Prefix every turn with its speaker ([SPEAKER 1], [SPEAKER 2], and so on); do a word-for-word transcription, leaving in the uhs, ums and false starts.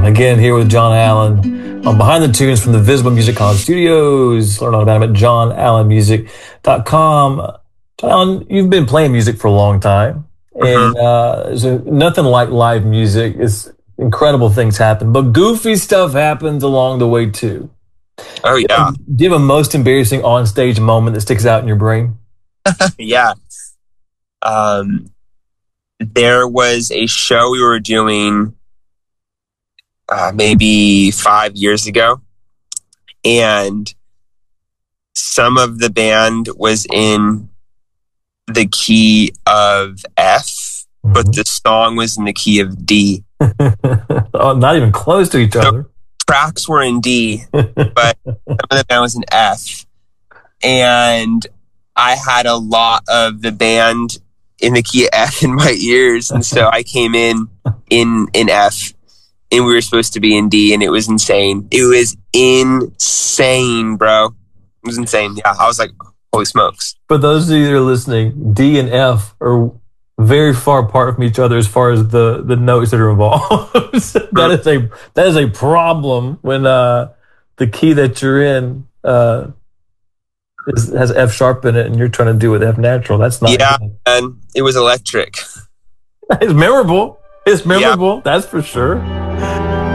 [SPEAKER 1] Again, here with John Allen on Behind the Tunes from the Visible Music College Studios. Learn all about him at john allen music dot com. John Allen, you've been playing music for a long time, and uh, so nothing like live music. It's incredible things happen, but goofy stuff happens along the way too.
[SPEAKER 2] Oh yeah.
[SPEAKER 1] Do you have a most embarrassing on-stage moment that sticks out in your brain?
[SPEAKER 2] Yeah. Um, there was a show we were doing uh, maybe five years ago, and some of the band was in the key of F, mm-hmm. but the song was in the key of D.
[SPEAKER 1] Oh, not even close to each so other.
[SPEAKER 2] Tracks were in D, but some of the band was in F. And I had a lot of the band in the key of F in my ears, and so I came in in in F, and we were supposed to be in D, and it was insane. It was insane, bro. It was insane. Yeah, I was like, holy smokes.
[SPEAKER 1] For those of you that are listening, D and F are very far apart from each other as far as the, the notes that are involved. that is a that is a problem when uh, the key that you're in uh, is, has F sharp in it, and you're trying to do with F natural. That's not.
[SPEAKER 2] Yeah, good. And it was electric.
[SPEAKER 1] It's memorable. It's memorable. Yeah. That's for sure.